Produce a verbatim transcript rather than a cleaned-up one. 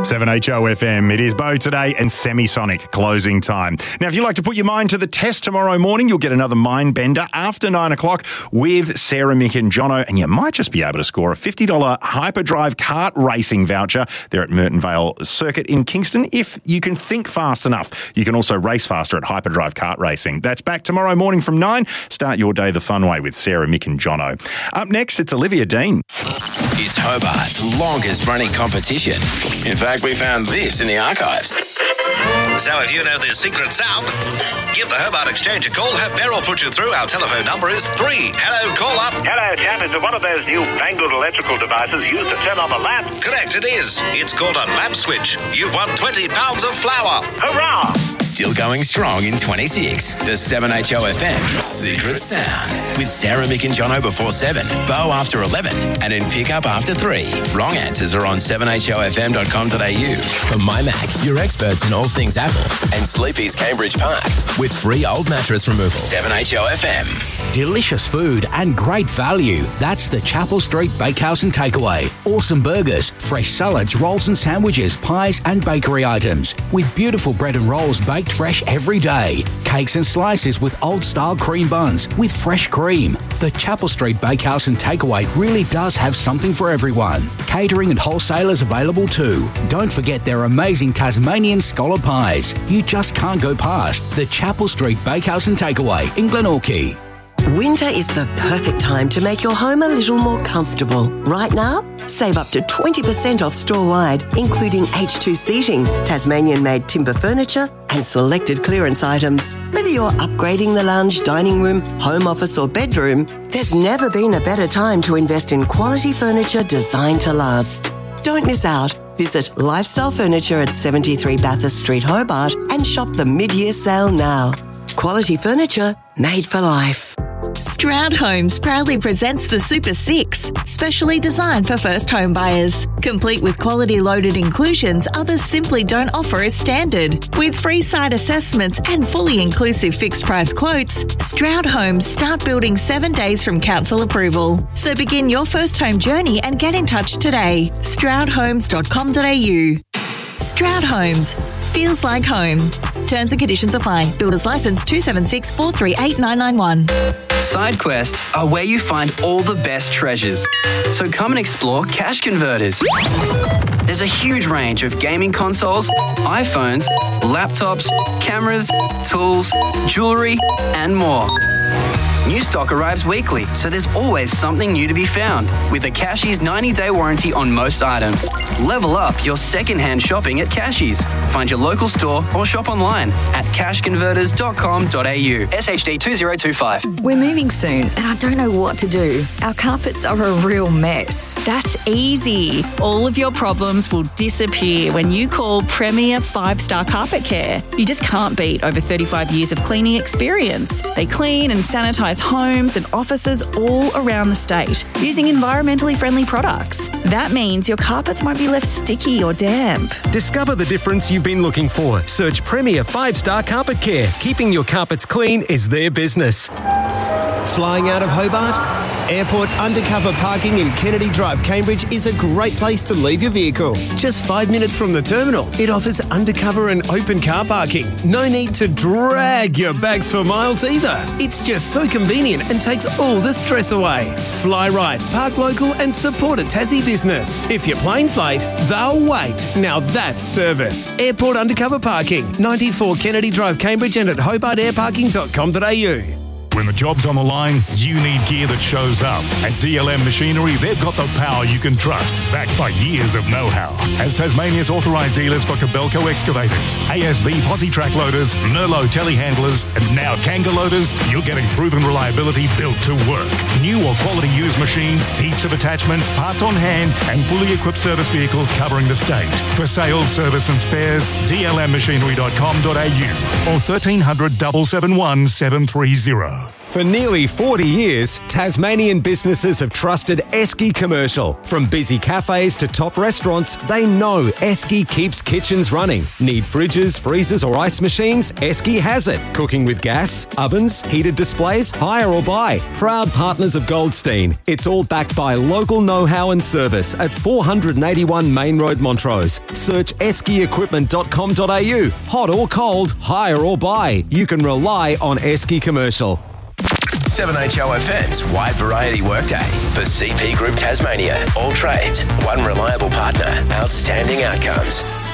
seven H O F M. It is Bo today and Semisonic closing time. Now, if you'd like to put your mind to the test tomorrow morning, you'll get another mind bender after nine o'clock with Sarah, Mick and Jono, and you might just be able to score a fifty dollars Hyperdrive kart racing voucher there at Merton Vale Circuit in Kingston. If you can think fast enough, you can also race faster at Hyperdrive kart racing. That's back tomorrow morning from nine. Start your day the fun way with Sarah, Mick and Jono. Up next, it's Olivia Dean. It's Hobart's longest running competition. In fact, we found this in the archives. So if you know the secret sound, give the Hobart Exchange a call. Have Beryl put you through. Our telephone number is three. Hello, call up. Hello, chap. Is it one of those new fangled electrical devices used to turn on the lamp? Correct, it is. It's called a lamp switch. You've won twenty pounds of flour. Hurrah! Still going strong in twenty-six. The seven H O F M Secret Sound. With Sarah, Mick and Jono before seven, Bo after eleven, and in pickup after three. Wrong answers are on seven H O F M dot com dot a u. From My Mac, your experts in all things Apple, and Sleepy's Cambridge Park, with free old mattress removal. seven H O F M. Delicious food and great value. That's the Chapel Street Bakehouse and Takeaway. Awesome burgers, fresh salads, rolls and sandwiches, pies and bakery items. With beautiful bread and rolls baked fresh every day. Cakes and slices with old-style cream buns with fresh cream. The Chapel Street Bakehouse and Takeaway really does have something for everyone. Catering and wholesalers available too. Don't forget their amazing Tasmanian scholar pies. You just can't go past the Chapel Street Bakehouse and Takeaway in Glenorchy. Winter is the perfect time to make your home a little more comfortable. Right now, save up to twenty percent off store-wide, including H two seating, Tasmanian-made timber furniture and selected clearance items. Whether you're upgrading the lounge, dining room, home office or bedroom, there's never been a better time to invest in quality furniture designed to last. Don't miss out. Visit Lifestyle Furniture at seventy-three Bathurst Street, Hobart and shop the mid-year sale now. Quality furniture made for life. Stroud Homes proudly presents the Super Six, specially designed for first home buyers. Complete with quality loaded inclusions others simply don't offer as standard. With free site assessments and fully inclusive fixed price quotes, Stroud Homes start building seven days from council approval. So begin your first home journey and get in touch today. stroud homes dot com dot a u. Stroud Homes. Feels like home. Terms and conditions apply. Builder's license two seven six four three eight nine nine one. Side quests are where you find all the best treasures. So come and explore Cash Converters. There's a huge range of gaming consoles, iPhones, laptops, cameras, tools, jewellery, and more. New stock arrives weekly, so there's always something new to be found. With a Cashies ninety-day warranty on most items. Level up your second-hand shopping at Cashies. Find your local store or shop online at cash converters dot com dot a u. S H D two zero two five. We're moving soon and I don't know what to do. Our carpets are a real mess. That's easy. All of your problems will disappear when you call Premier five star Carpet Care. You just can't beat over thirty-five years of cleaning experience. They clean and sanitise homes and offices all around the state using environmentally friendly products. That means your carpets won't be left sticky or damp. Discover the difference you've been looking for. Search Premier five star Carpet Care. Keeping your carpets clean is their business. Flying out of Hobart? Airport undercover parking in Kennedy Drive, Cambridge is a great place to leave your vehicle. Just five minutes from the terminal, it offers undercover and open car parking. No need to drag your bags for miles either. It's just so convenient and takes all the stress away. Fly right, park local and support a Tassie business. If your plane's late, they'll wait. Now that's service. Airport undercover parking, ninety-four Kennedy Drive, Cambridge and at hobart air parking dot com dot a u. When the job's on the line, you need gear that shows up. At D L M Machinery, they've got the power you can trust, backed by years of know-how. As Tasmania's authorised dealers for Kobelco excavators, A S V posi track loaders, Merlot telehandlers, and now Kanga loaders, you're getting proven reliability built to work. New or quality used machines, heaps of attachments, parts on hand, and fully equipped service vehicles covering the state. For sales, service and spares, d l m machinery dot com dot a u or thirteen hundred, seven seven one, seven three zero. For nearly forty years, Tasmanian businesses have trusted Esky Commercial. From busy cafes to top restaurants, they know Esky keeps kitchens running. Need fridges, freezers or ice machines? Esky has it. Cooking with gas, ovens, heated displays, hire or buy. Proud partners of Goldstein. It's all backed by local know-how and service at four eighty-one Main Road, Montrose. Search esky equipment dot com dot a u. Hot or cold, hire or buy. You can rely on Esky Commercial. seven H O F M's Wide Variety Workday for C P Group Tasmania. All trades, one reliable partner, outstanding outcomes.